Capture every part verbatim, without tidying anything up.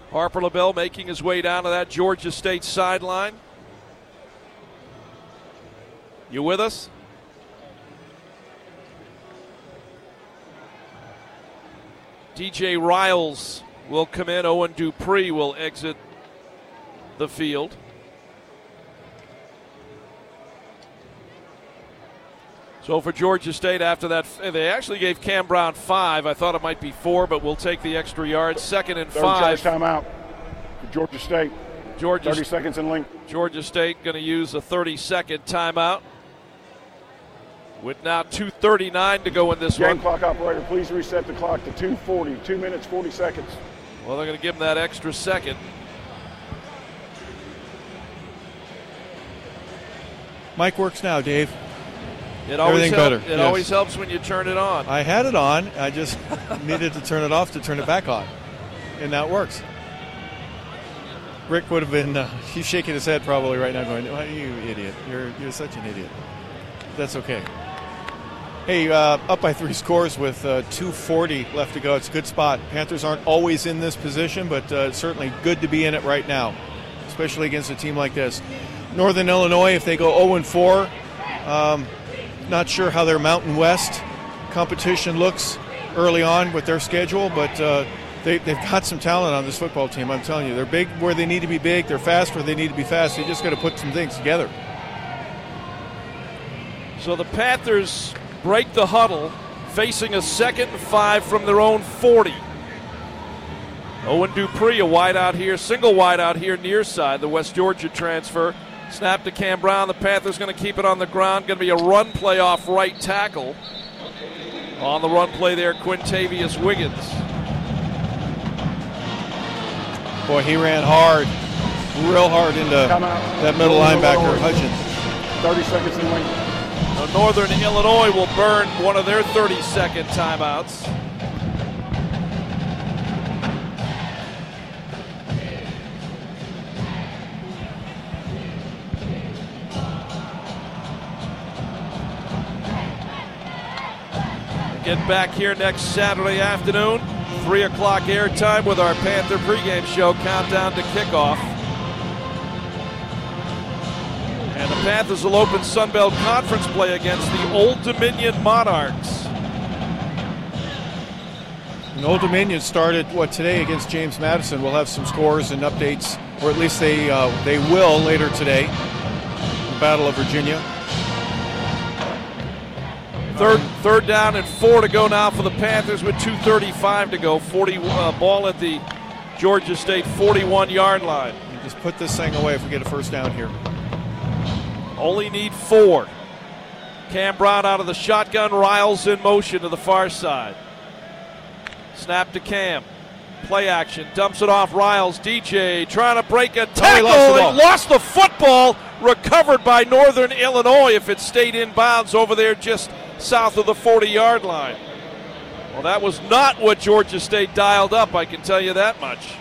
Harper LaBelle making his way down to that Georgia State sideline. You with us? D J Riles will come in. Owen Dupree will exit the field. So for Georgia State, after that, they actually gave Cam Brown five. I thought it might be four, but we'll take the extra yards. Second and Third five. charge timeout for Georgia State. Georgia, thirty seconds in length. Georgia State going to use a thirty-second timeout. With now two thirty-nine to go in this Game one. clock operator, please reset the clock to two forty, two minutes, forty seconds. Well, they're going to give them that extra second. Mic works now, Dave. It always Everything help, better. It Yes. always helps when you turn it on. I had it on. I just needed to turn it off to turn it back on. And now it works. Rick would have been, uh, he's shaking his head probably right now going, oh, you idiot. You're, you're such an idiot. That's okay. Hey, uh, up by three scores with uh, two forty left to go. It's a good spot. Panthers aren't always in this position, but uh, it's certainly good to be in it right now, especially against a team like this. Northern Illinois, if they go oh and four, um, not sure how their Mountain West competition looks early on with their schedule, but uh, they, they've got some talent on this football team, I'm telling you. They're big where they need to be big. They're fast where they need to be fast. They just got to put some things together. So the Panthers break the huddle, facing a second and five from their own forty. Owen Dupree, a wide out here, single wide out here near side, the West Georgia transfer. Snap to Cam Brown. The Panthers going to keep it on the ground. Going to be a run play off right tackle. On the run play there, Quintavious Wiggins. Boy, he ran hard, real hard into that middle linebacker, Hudgens. thirty seconds in length. So Northern Illinois will burn one of their thirty-second timeouts. Get back here next Saturday afternoon, three o'clock airtime with our Panther pregame show, countdown to kickoff. And the Panthers will open Sun Belt Conference play against the Old Dominion Monarchs. And Old Dominion started, what, today against James Madison. We'll have some scores and updates, or at least they, uh, they will later today. The Battle of Virginia. Third, third down and four to go now for the Panthers with two thirty-five to go. forty uh, ball at the Georgia State forty-one-yard line. You just put this thing away if we get a first down here. Only need four. Cam Brown out of the shotgun. Riles in motion to the far side. Snap to Cam. Play action. Dumps it off Riles. D J trying to break a tackle. Oh, he lost the ball. He lost the football. Recovered by Northern Illinois if it stayed in bounds over there just south of the forty-yard line. Well, that was not what Georgia State dialed up, I can tell you that much.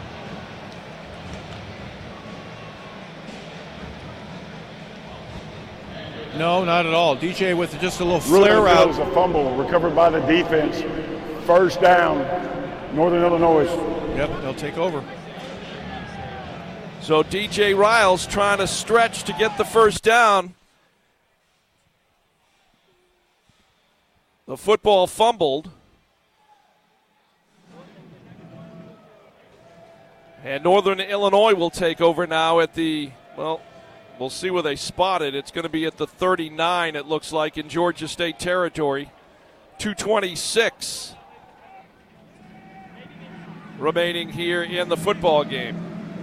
No, not at all. D J with just a little Really flare good. out. It was a fumble recovered by the defense. First down, Northern Illinois. Yep, they'll take over. So D J Riles trying to stretch to get the first down. The football fumbled. And Northern Illinois will take over now at the, well, we'll see where they spot it. It's going to be at the thirty-nine, it looks like, in Georgia State territory. two twenty-six remaining here in the football game.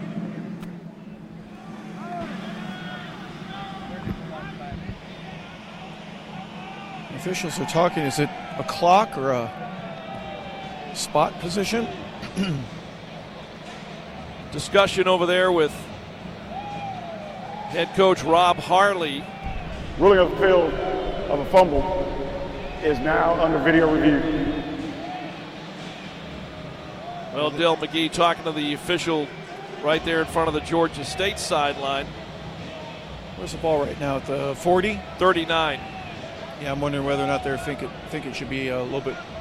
Officials are talking. Is it a clock or a spot position? Discussion over there with head coach Rob Harley. Ruling of the field of a fumble is now under video review. Well, Dale McGee talking to the official right there in front of the Georgia State sideline. Where's the ball right now? At the forty? thirty-nine. Yeah, I'm wondering whether or not they think it think it should be a little bit